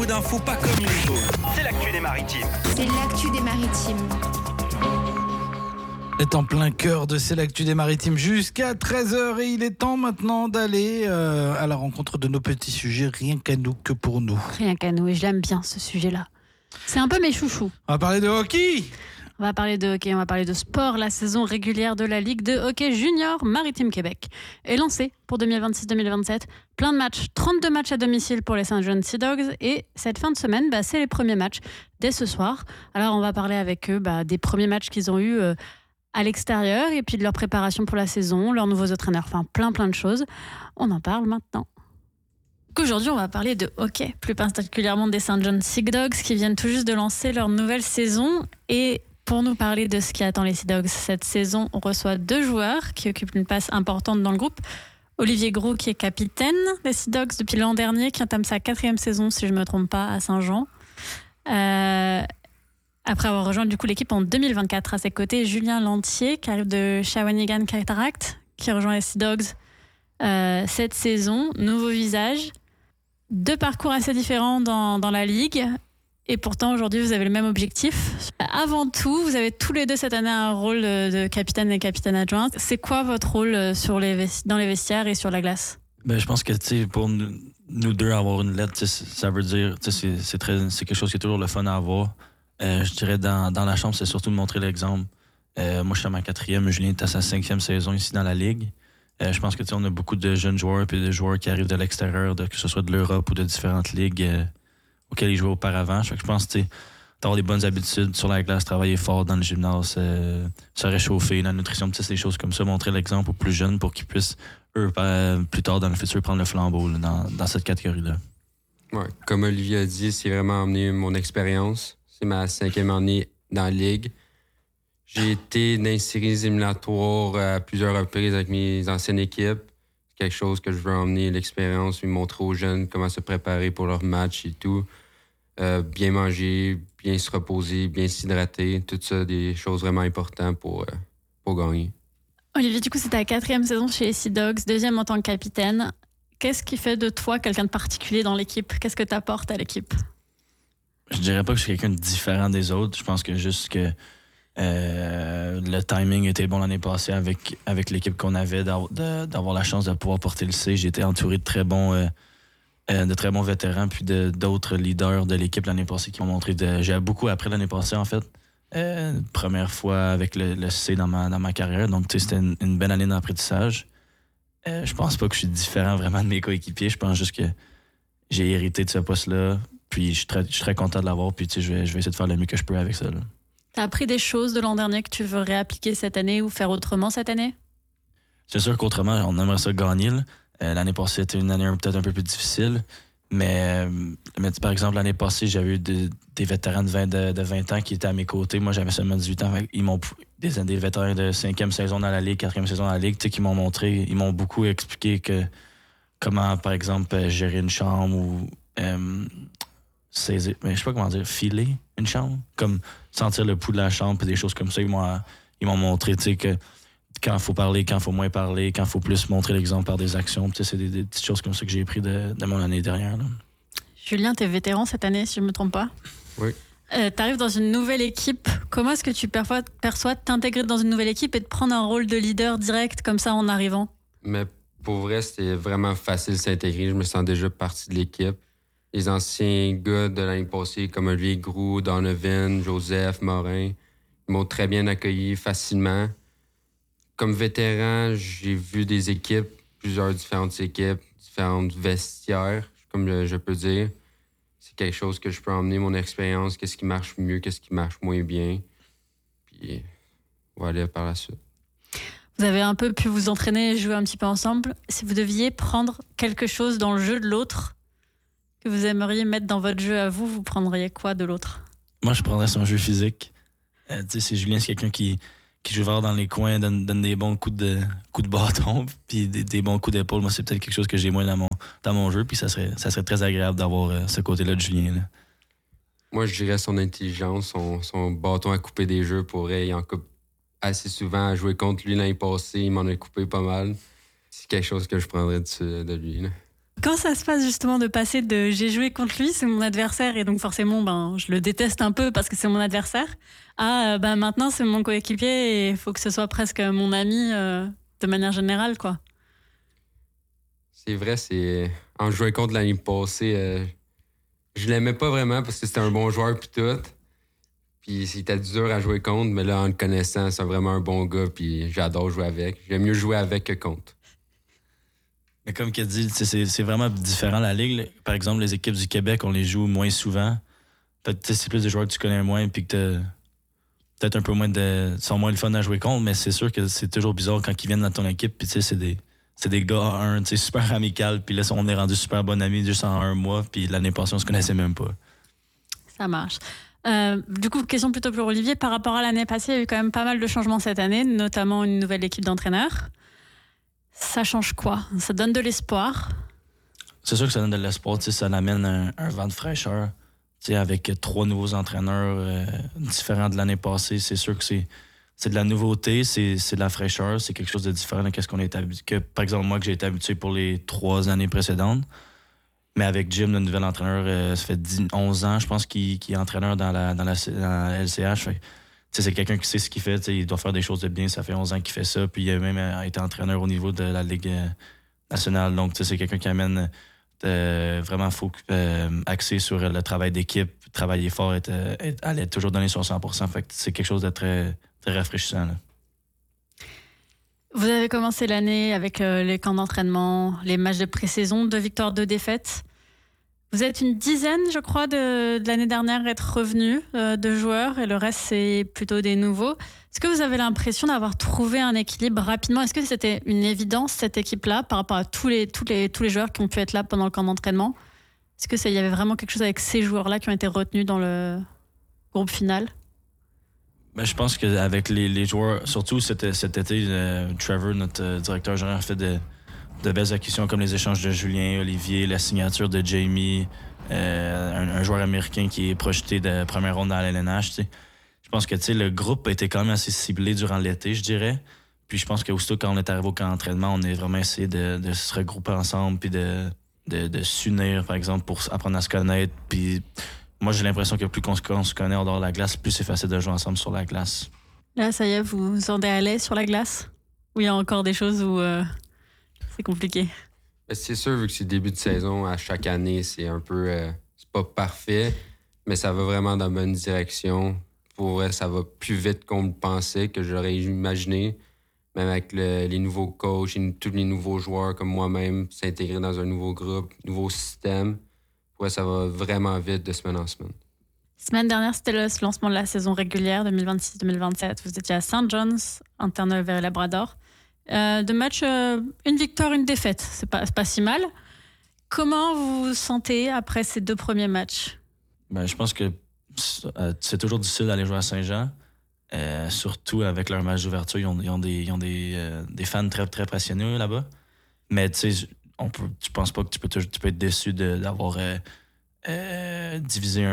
d'infos pas comme les autres. C'est l'actu des maritimes. C'est l'actu des maritimes. Est en plein cœur de C'est l'actu des maritimes jusqu'à 13h et il est temps maintenant d'aller à la rencontre de nos petits sujets, rien qu'à nous, que pour nous. Rien qu'à nous, et je l'aime bien ce sujet-là. C'est un peu mes chouchous. On va parler de hockey. On va parler de hockey, on va parler de sport. La saison régulière de la Ligue de hockey junior Maritime Québec est lancée pour 2026-2027. Plein de matchs, 32 matchs à domicile pour les Saint John Sea Dogs. Et cette fin de semaine, c'est les premiers matchs dès ce soir. Alors on va parler avec eux des premiers matchs qu'ils ont eus à l'extérieur et puis de leur préparation pour la saison, leurs nouveaux entraîneurs, enfin plein de choses. On en parle maintenant. Aujourd'hui, on va parler de hockey, plus particulièrement des Saint John Sea Dogs qui viennent tout juste de lancer leur nouvelle saison. Et pour nous parler de ce qui attend les Sea Dogs cette saison, on reçoit 2 joueurs qui occupent une place importante dans le groupe. Olivier Groux, qui est capitaine des Sea Dogs depuis l'an dernier, qui entame sa 4e saison, si je ne me trompe pas, à Saint-Jean. Après avoir rejoint du coup l'équipe en 2024. À ses côtés, Julien Lantier, qui arrive de Shawinigan Cataract, qui rejoint les Sea Dogs cette saison. Nouveau visage. 2 parcours assez différents dans la Ligue. Et pourtant, aujourd'hui, vous avez le même objectif. Avant tout, vous avez tous les deux cette année un rôle de capitaine et capitaine adjointe. C'est quoi votre rôle dans les vestiaires et sur la glace? Je pense que pour nous deux, avoir une lettre, ça veut dire c'est quelque chose qui est toujours le fun à avoir. Je dirais dans la chambre, c'est surtout de montrer l'exemple. Moi, je suis à ma 4e, Julien est à sa 5e saison ici dans la Ligue. Je pense que on a beaucoup de jeunes joueurs et de joueurs qui arrivent de l'extérieur, que ce soit de l'Europe ou de différentes ligues auxquelles ils jouaient auparavant. Je pense que d'avoir des bonnes habitudes sur la glace, travailler fort dans le gymnase, se réchauffer, la nutrition, c'est des choses comme ça, montrer l'exemple aux plus jeunes pour qu'ils puissent, eux, plus tard dans le futur, prendre le flambeau là, dans cette catégorie-là. Ouais, comme Olivier a dit, c'est vraiment emmener mon expérience. C'est ma 5e année dans la Ligue. J'ai été dans les séries éliminatoires à plusieurs reprises avec mes anciennes équipes. C'est quelque chose que je veux emmener, l'expérience, lui montrer aux jeunes comment se préparer pour leur match et tout. Bien manger, bien se reposer, bien s'hydrater. Tout ça, des choses vraiment importantes pour gagner. Olivier, du coup, c'est ta 4e saison chez les Sea Dogs, 2e en tant que capitaine. Qu'est-ce qui fait de toi quelqu'un de particulier dans l'équipe? Qu'est-ce que tu apportes à l'équipe? Je dirais pas que je suis quelqu'un de différent des autres. Je pense que juste que le timing était bon l'année passée avec l'équipe qu'on avait, d'avoir la chance de pouvoir porter le C. J'ai été entouré de très bons vétérans puis d'autres leaders de l'équipe l'année passée qui m'ont montré j'ai beaucoup appris l'année passée en fait. Première fois avec le C dans ma carrière, donc c'était une belle année d'apprentissage. Je pense pas que je suis différent vraiment de mes coéquipiers. Je pense juste que j'ai hérité de ce poste-là. Puis je suis très content de l'avoir. Puis je vais essayer de faire le mieux que je peux avec ça. Tu as appris des choses de l'an dernier que tu veux réappliquer cette année ou faire autrement cette année? C'est sûr qu'autrement, on aimerait ça gagner. L'année passée, c'était une année peut-être un peu plus difficile. Mais par exemple, l'année passée, j'avais eu des vétérans de 20 ans qui étaient à mes côtés. Moi, j'avais seulement 18 ans. Ils m'ont des vétérans de 5e saison dans la Ligue, 4e saison dans la Ligue, qui m'ont montré, ils m'ont beaucoup expliqué comment, par exemple, gérer une chambre ou saisir, mais je sais pas comment dire, filer une chambre, comme sentir le pouls de la chambre et des choses comme ça. Ils m'ont montré que quand il faut parler, quand il faut moins parler, quand il faut plus montrer l'exemple par des actions. C'est des petites choses comme ça que j'ai pris de mon année dernière. Là. Julien, tu es vétéran cette année, si je ne me trompe pas. Oui. Tu arrives dans une nouvelle équipe. Comment est-ce que tu perçois de t'intégrer dans une nouvelle équipe et de prendre un rôle de leader direct comme ça en arrivant? Mais pour vrai, c'était vraiment facile de s'intégrer. Je me sens déjà partie de l'équipe. Les anciens gars de l'année passée, comme Olivier Groux, Donovan, Joseph, Morin, ils m'ont très bien accueilli facilement. Comme vétéran, j'ai vu des équipes, plusieurs différentes équipes, différentes vestiaires, comme je peux dire. C'est quelque chose que je peux emmener, mon expérience, qu'est-ce qui marche mieux, qu'est-ce qui marche moins bien. Puis, on va aller par la suite. Vous avez un peu pu vous entraîner et jouer un petit peu ensemble. Si vous deviez prendre quelque chose dans le jeu de l'autre que vous aimeriez mettre dans votre jeu à vous, vous prendriez quoi de l'autre? Moi, je prendrais son jeu physique. C'est Julien, c'est quelqu'un qui joue fort dans les coins, donne des bons coups de bâton, puis des bons coups d'épaule. Moi, c'est peut-être quelque chose que j'ai moins dans mon jeu, puis ça serait très agréable d'avoir ce côté-là de Julien. Là. Moi, je dirais son intelligence, son bâton à couper des jeux il en coupe assez souvent. À jouer contre lui l'année passée, il m'en a coupé pas mal. C'est quelque chose que je prendrais de lui. Là. Quand ça se passe justement de passer de j'ai joué contre lui, c'est mon adversaire et donc forcément je le déteste un peu parce que c'est mon adversaire, à maintenant c'est mon coéquipier et il faut que ce soit presque mon ami de manière générale, quoi. C'est vrai, en jouant contre l'année passée, je l'aimais pas vraiment parce que c'était un bon joueur puis tout. Puis c'était dur à jouer contre, mais là, en le connaissant, c'est vraiment un bon gars puis j'adore jouer avec. J'aime mieux jouer avec que contre. Mais comme qu'elle dit, c'est vraiment différent la ligue. Là. Par exemple, les équipes du Québec, on les joue moins souvent. Peut-être c'est plus des joueurs que tu connais moins puis que t'as peut-être un peu moins sont moins le fun à jouer contre, mais c'est sûr que c'est toujours bizarre quand ils viennent dans ton équipe puis c'est des gars super amical puis là on est rendu super bon amis juste en un mois puis l'année passée on se connaissait même pas. Ça marche. Du coup, question plutôt pour Olivier. Par rapport à l'année passée, il y a eu quand même pas mal de changements cette année, notamment une nouvelle équipe d'entraîneurs. Ça change quoi? Ça donne de l'espoir? C'est sûr que ça donne de l'espoir, ça amène un vent de fraîcheur. Avec 3 nouveaux entraîneurs différents de l'année passée, c'est sûr que c'est de la nouveauté, c'est de la fraîcheur, c'est quelque chose de différent de ce qu'on est habitué. Par exemple, moi, que j'ai été habitué pour les 3 années précédentes. Mais avec Jim, le nouvel entraîneur, ça fait 11 ans, je pense, qu'il est entraîneur dans la LCH. C'est quelqu'un qui sait ce qu'il fait, il doit faire des choses de bien, ça fait 11 ans qu'il fait ça, puis il a même été entraîneur au niveau de la Ligue nationale. Donc, c'est quelqu'un qui amène vraiment axé sur le travail d'équipe, travailler fort, aller toujours donner son 100%. Fait que c'est quelque chose de très, très rafraîchissant. Là. Vous avez commencé l'année avec les camps d'entraînement, les matchs de pré-saison, 2 victoires, 2 défaites. Vous êtes une dizaine, je crois, de l'année dernière être revenus de joueurs et le reste, c'est plutôt des nouveaux. Est-ce que vous avez l'impression d'avoir trouvé un équilibre rapidement? Est-ce que c'était une évidence, cette équipe-là, par rapport à tous les joueurs qui ont pu être là pendant le camp d'entraînement? Est-ce qu'il y avait vraiment quelque chose avec ces joueurs-là qui ont été retenus dans le groupe final? Je pense qu'avec les joueurs, surtout cet été, Trevor, notre directeur général, a fait de belles acquisitions comme les échanges de Julien, Olivier, la signature de Jamie, un joueur américain qui est projeté de première ronde dans la LNH. T'sais. Je pense que le groupe a été quand même assez ciblé durant l'été, je dirais. Puis je pense qu'aussitôt quand on est arrivé au camp d'entraînement, on a vraiment essayé de se regrouper ensemble puis de s'unir, par exemple, pour apprendre à se connaître. Puis moi, j'ai l'impression que plus qu'on se connaît en dehors de la glace, plus c'est facile de jouer ensemble sur la glace. Là, ça y est, vous vous sentez à l'aise sur la glace? Ou il y a encore des choses où c'est compliqué? C'est sûr, vu que c'est le début de saison, à chaque année, c'est un peu... c'est pas parfait, mais ça va vraiment dans la bonne direction. Pour vrai, ça va plus vite qu'on le pensait, que j'aurais imaginé. Même avec les nouveaux coachs, tous les nouveaux joueurs comme moi-même, s'intégrer dans un nouveau groupe, nouveau système. Ouais, ça va vraiment vite de semaine en semaine. Semaine dernière, c'était le lancement de la saison régulière 2026-2027. Vous étiez à St. John's, en Terre-Neuve et Labrador. 2 matchs, une victoire, une défaite. C'est pas si mal. Comment vous vous sentez après ces 2 premiers matchs? Je pense que c'est toujours difficile d'aller jouer à Saint-Jean. Surtout avec leur match d'ouverture. Ils ont des fans très, très passionnés là-bas. Mais tu sais, tu penses pas que tu peux être déçu d'avoir divisé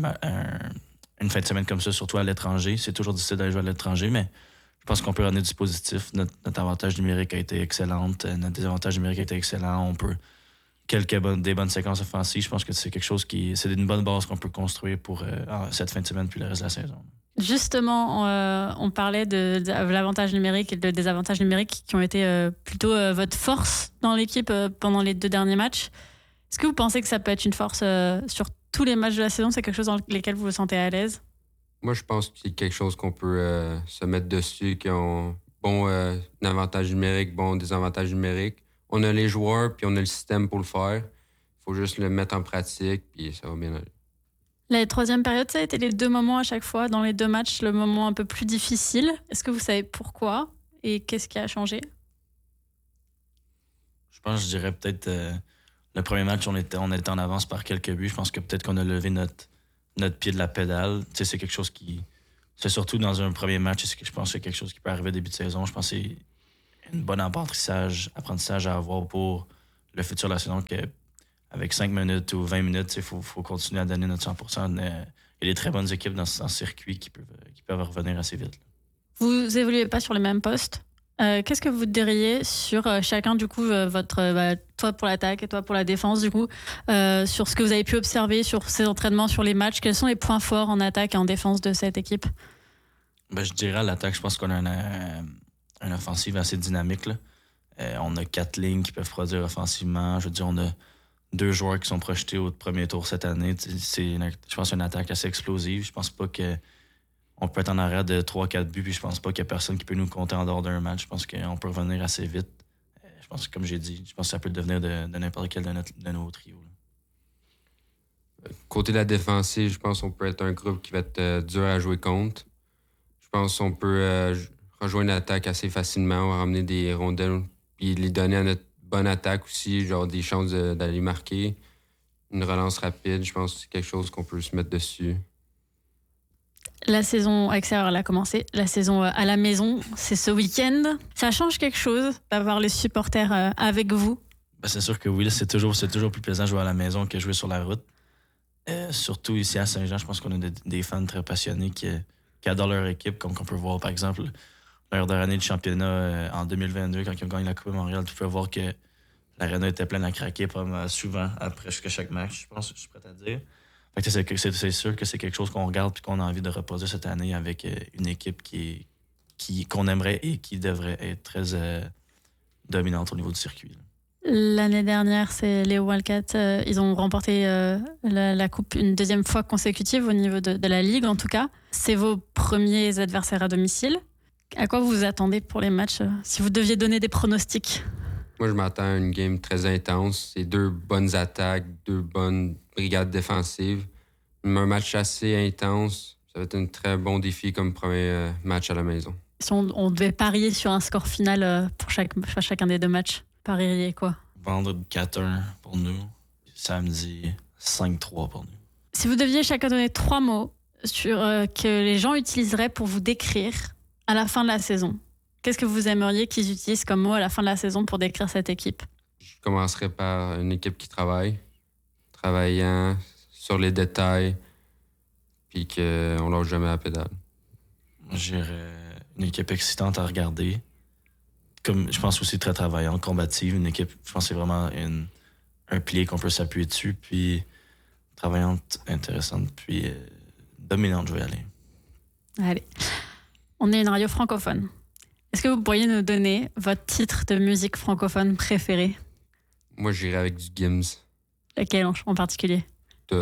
une fin de semaine comme ça, surtout à l'étranger. C'est toujours difficile d'aller jouer à l'étranger, mais je pense qu'on peut ramener du positif. Notre avantage numérique a été excellente. Notre désavantage numérique a été excellent. On peut des bonnes séquences offensives. Je pense que c'est quelque chose c'est une bonne base qu'on peut construire pour cette fin de semaine puis le reste de la saison. Justement, on parlait de l'avantage numérique et de désavantage numérique qui ont été plutôt votre force dans l'équipe pendant les 2 derniers matchs. Est-ce que vous pensez que ça peut être une force sur tous les matchs de la saison? C'est quelque chose dans lesquels vous vous sentez à l'aise? Moi, je pense que c'est quelque chose qu'on peut se mettre dessus, qui ont un avantage numérique, désavantage numérique. On a les joueurs, puis on a le système pour le faire. Il faut juste le mettre en pratique, puis ça va bien aller. La 3e période, ça a été les 2 moments à chaque fois, dans les 2 matchs, le moment un peu plus difficile. Est-ce que vous savez pourquoi et qu'est-ce qui a changé? Je pense, je dirais peut-être le premier match, on était en avance par quelques buts. Je pense que peut-être qu'on a levé notre pied de la pédale. Tu sais, c'est quelque chose qui... C'est surtout dans un premier match, je pense que c'est quelque chose qui peut arriver au début de saison. Je pense que c'est une bonne apprentissage à avoir pour le futur de la saison, qu'avec 5 minutes ou 20 minutes, il faut continuer à donner notre 100%. Il y a des très bonnes équipes dans ce circuit qui peuvent revenir assez vite. Vous évoluez pas sur les mêmes postes. Qu'est-ce que vous diriez sur chacun, du coup, toi pour l'attaque et toi pour la défense, du coup, sur ce que vous avez pu observer sur ces entraînements, sur les matchs? Quels sont les points forts en attaque et en défense de cette équipe? Je dirais à l'attaque, je pense qu'on a une offensive assez dynamique. Là. On a 4 lignes qui peuvent produire offensivement. Je veux dire, on a 2 joueurs qui sont projetés au premier tour cette année. Je pense une attaque assez explosive. Je pense pas que on peut être en arrière de 3-4 buts, puis je pense pas qu'il y a personne qui peut nous compter en dehors d'un match. Je pense qu'on peut revenir assez vite. Je pense que, comme j'ai dit, je pense que ça peut devenir de n'importe quel de nos trios. Là. Côté de la défensive, je pense qu'on peut être un groupe qui va être dur à jouer contre. Je pense qu'on peut rejoindre l'attaque assez facilement. On va ramener des rondelles puis les donner à notre bonne attaque aussi, genre des chances d'aller marquer. Une relance rapide, je pense que c'est quelque chose qu'on peut se mettre dessus. La saison extérieure, elle a commencé. La saison à la maison, c'est ce week-end. Ça change quelque chose d'avoir les supporters avec vous? C'est sûr que oui, c'est toujours plus plaisant de jouer à la maison que jouer sur la route. Surtout ici à Saint-Jean, je pense qu'on a des fans très passionnés qui adorent leur équipe, comme on peut voir par exemple leur dernière année de championnat en 2022, quand ils ont gagné la Coupe de Montréal. Tu peux voir que l'aréna était pleine à craquer pas mal souvent après chaque match, je pense, je suis prêt à dire. Fait que c'est sûr que c'est quelque chose qu'on regarde et qu'on a envie de reproduire cette année avec une équipe qu'on aimerait et qui devrait être très dominante au niveau du circuit. L'année dernière, c'est les Wildcats. Ils ont remporté la Coupe une deuxième fois consécutive au niveau de la Ligue, en tout cas. C'est vos premiers adversaires à domicile. À quoi vous vous attendez pour les matchs, si vous deviez donner des pronostics? Moi, je m'attends à une game très intense. C'est 2 bonnes attaques, 2 bonnes brigades défensives. Un match assez intense. Ça va être un très bon défi comme premier match à la maison. Si on devait parier sur un score final pour chacun des 2 matchs, parieriez quoi? Vendredi 4-1 pour nous. Samedi 5-3 pour nous. Si vous deviez chacun donner 3 mots que les gens utiliseraient pour vous décrire à la fin de la saison, qu'est-ce que vous aimeriez qu'ils utilisent comme mot à la fin de la saison pour décrire cette équipe? Je commencerai par une équipe qui travaillant sur les détails, puis qu'on lâche jamais la pédale. J'irais une équipe excitante à regarder. Comme je pense aussi très travaillante, combative. Une équipe, je pense que c'est vraiment un pilier qu'on peut s'appuyer dessus, puis travaillante, intéressante, puis dominante, je vais y aller. Allez, on est une radio francophone. Est-ce que vous pourriez nous donner votre titre de musique francophone préféré? Moi, j'irais avec du Gims. Lequel en particulier? Tout.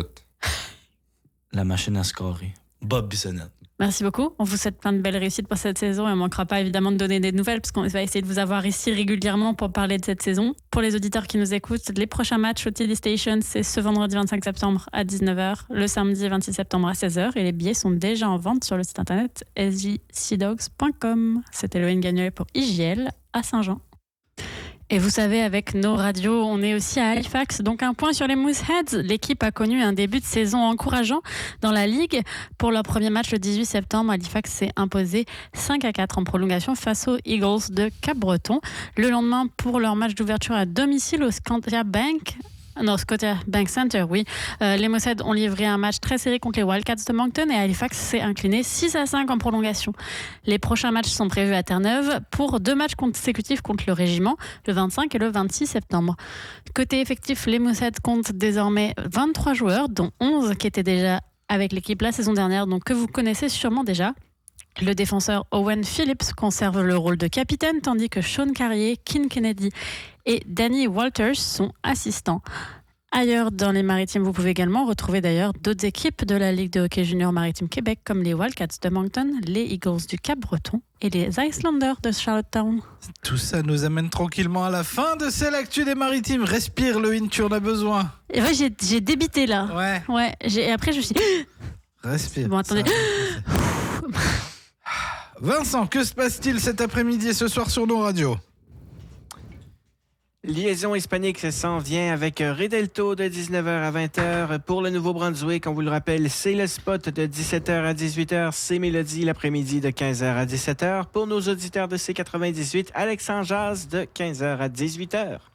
La machine à scorer. Bob Bissonnette. Merci beaucoup. On vous souhaite plein de belles réussites pour cette saison et on ne manquera pas évidemment de donner des nouvelles parce qu'on va essayer de vous avoir ici régulièrement pour parler de cette saison. Pour les auditeurs qui nous écoutent, les prochains matchs au TD Station, c'est ce vendredi 25 septembre à 19h, le samedi 26 septembre à 16h et les billets sont déjà en vente sur le site internet sjcdogs.com. C'était Loïne Gagnolet pour IJL à Saint-Jean. Et vous savez, avec nos radios, on est aussi à Halifax. Donc un point sur les Mooseheads. L'équipe a connu un début de saison encourageant dans la Ligue. Pour leur premier match le 18 septembre, Halifax s'est imposé 5-4 en prolongation face aux Eagles de Cap-Breton. Le lendemain, pour leur match d'ouverture à domicile au Scotiabank Center, oui. Les Mooseheads ont livré un match très serré contre les Wildcats de Moncton et Halifax s'est incliné 6-5 en prolongation. Les prochains matchs sont prévus à Terre-Neuve pour 2 matchs consécutifs contre le Régiment, le 25 et le 26 septembre. Côté effectif, les Mooseheads comptent désormais 23 joueurs, dont 11 qui étaient déjà avec l'équipe la saison dernière, donc que vous connaissez sûrement déjà. Le défenseur Owen Phillips conserve le rôle de capitaine, tandis que Sean Carrier, Keane Kennedy et Danny Walters sont assistants. Ailleurs dans les Maritimes, vous pouvez également retrouver d'ailleurs d'autres équipes de la Ligue de hockey junior maritime Québec, comme les Wildcats de Moncton, les Eagles du Cap-Breton et les Islanders de Charlottetown. Tout ça nous amène tranquillement à la fin de C'est l'actu des Maritimes. Respire, Loïne, tu en as besoin. Et ouais, j'ai débité là. Ouais. Et après, je me suis dit... Respire. Bon, attendez. Vincent, que se passe-t-il cet après-midi et ce soir sur nos radios? Liaison hispanique s'en vient avec Ridelto de 19h à 20h. Pour le Nouveau-Brunswick, on vous le rappelle, c'est le spot de 17h à 18h. C'est Mélodie l'après-midi de 15h à 17h. Pour nos auditeurs de C98, Alexandre Jazz de 15h à 18h.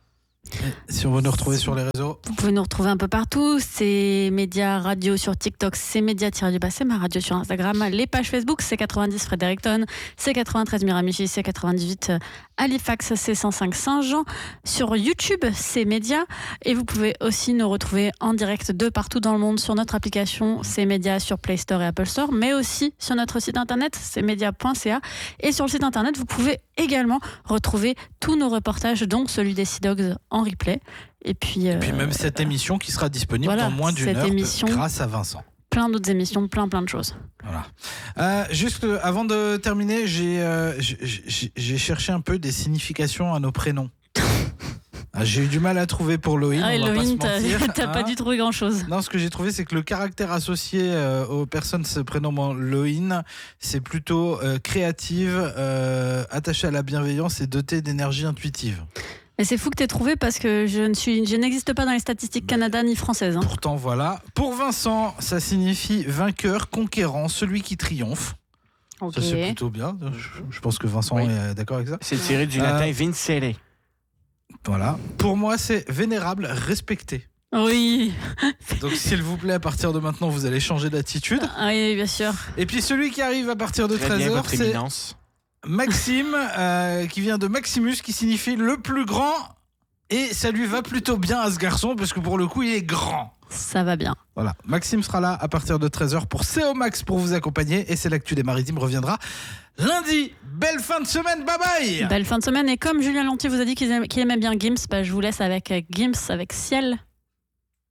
Si on veut nous retrouver sur les réseaux. Vous pouvez nous retrouver un peu partout. C'est Média Radio sur TikTok, c'est Média-du-Bas, ma radio sur Instagram. Les pages Facebook, c'est 90 Fredericton, c'est 93 Miramichi, c'est 98 Halifax, c'est 105 Saint-Jean. Sur YouTube, c'est Média. Et vous pouvez aussi nous retrouver en direct de partout dans le monde sur notre application, c'est Média sur Play Store et Apple Store, mais aussi sur notre site internet, c'est media.ca. Et sur le site internet, vous pouvez également retrouver tous nos reportages, dont celui des Sea Dogs en replay. Et puis même cette émission qui sera disponible dans moins d'une heure grâce à Vincent. Plein d'autres émissions, plein de choses. Voilà. Juste avant de terminer, j'ai cherché un peu des significations à nos prénoms. J'ai eu du mal à trouver pour Loïn. Loïn, t'as pas dû trouver grand-chose. Non, ce que j'ai trouvé, c'est que le caractère associé aux personnes se prénommant Loïn, c'est plutôt créative, attachée à la bienveillance et dotée d'énergie intuitive. Et c'est fou que t'aies trouvé parce que je n'existe pas dans les statistiques Canada ni françaises. Pourtant, voilà. Pour Vincent, ça signifie vainqueur, conquérant, celui qui triomphe. Okay. Ça, c'est plutôt bien. Je pense que Vincent est d'accord avec ça. C'est tiré du latin vincere. Voilà. Pour moi, c'est vénérable, respecté. Oui. Donc, s'il vous plaît, à partir de maintenant, vous allez changer d'attitude. Oui, bien sûr. Et puis, celui qui arrive à partir de 13h, c'est Maxime, qui vient de Maximus, qui signifie le plus grand. Et ça lui va plutôt bien à ce garçon, parce que pour le coup, il est grand. Ça va bien. Voilà. Maxime sera là à partir de 13h pour CO Max pour vous accompagner. Et c'est l'actu des Maritimes reviendra lundi. Belle fin de semaine. Bye bye. Belle fin de semaine. Et comme Julien Lanty vous a dit qu'il aimait bien Gims, je vous laisse avec Gims, avec Ciel.